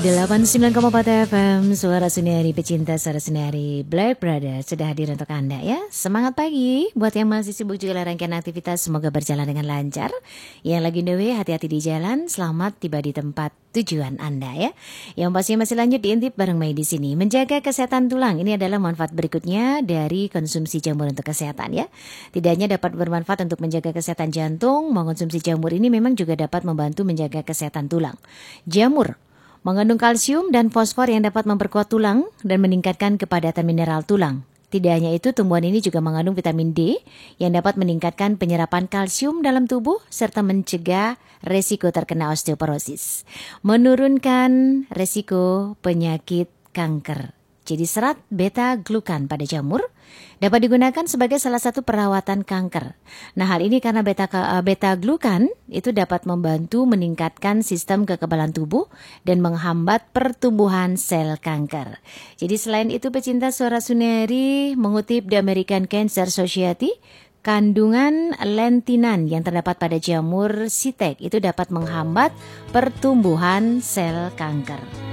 89,4 FM, suara Suniari, pecinta suara Suniari, Black Brother sudah hadir untuk Anda ya. Semangat pagi buat yang masih sibuk juga rangkaian aktivitas, semoga berjalan dengan lancar. Yang lagi on the way, hati-hati di jalan, selamat tiba di tempat tujuan Anda ya. Yang pasti masih lanjut diintip bareng Mei di sini. Menjaga kesehatan tulang, ini adalah manfaat berikutnya dari konsumsi jamur untuk kesehatan ya. Tidak hanya dapat bermanfaat untuk menjaga kesehatan jantung, mengonsumsi jamur ini memang juga dapat membantu menjaga kesehatan tulang. Jamur mengandung kalsium dan fosfor yang dapat memperkuat tulang dan meningkatkan kepadatan mineral tulang. Tidak hanya itu, tumbuhan ini juga mengandung vitamin D yang dapat meningkatkan penyerapan kalsium dalam tubuh serta mencegah resiko terkena osteoporosis, menurunkan resiko penyakit kanker. Jadi serat beta-glukan pada jamur dapat digunakan sebagai salah satu perawatan kanker. Nah, hal ini karena beta-glukan itu dapat membantu meningkatkan sistem kekebalan tubuh dan menghambat pertumbuhan sel kanker. Jadi selain itu, pecinta suara Suniari mengutip The American Cancer Society, kandungan lentinan yang terdapat pada jamur sitek itu dapat menghambat pertumbuhan sel kanker.